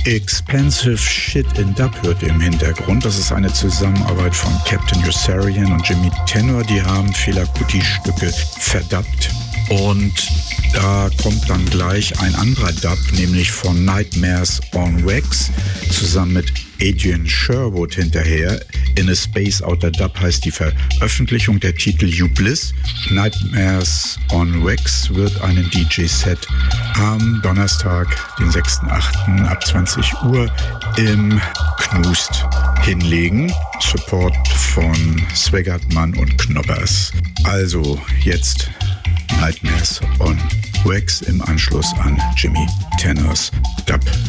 Expensive Shit in Dub hört ihr im Hintergrund. Das ist eine Zusammenarbeit von Captain Yossarian und Jimmy Tenor. Die haben Fela Kuti-Stücke verdubbt. Und da kommt dann gleich ein anderer Dub, nämlich von Nightmares on Wax, zusammen mit Adrian Sherwood hinterher. In a Space Outer Dub heißt die Veröffentlichung, der Titel You Bliss. Nightmares on Wax wird einen DJ-Set am Donnerstag, den 6.8. ab 20 Uhr im Knust hinlegen. Support von Swaggertmann und Knobbers. Also jetzt Nightmares on Wax im Anschluss an Jimmy Tenors Dub.